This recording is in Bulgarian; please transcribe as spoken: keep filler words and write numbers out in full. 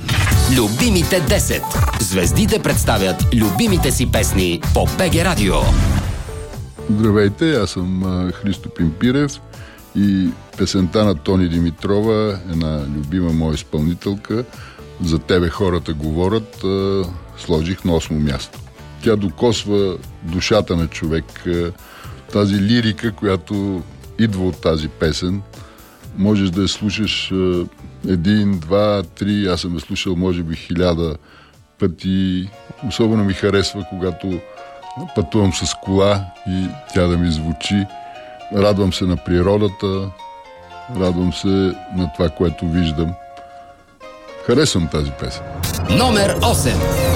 Любимите десет. Звездите представят любимите си песни по БГ Радио. Здравейте, аз съм Христо Пимпирев и песента на Тони Димитрова, една любима моя изпълнителка, "За тебе хората говорят", сложих на осмо място. Тя докосва душата на човек, тази лирика, която идва от тази песен. Можеш да я слушаш един, два, три, аз съм я слушал може би хиляда пъти. Особено ми харесва, когато пътувам с кола и тя да ми звучи. Радвам се на природата, радвам се на това, което виждам. Харесвам тази песен. Номер осем.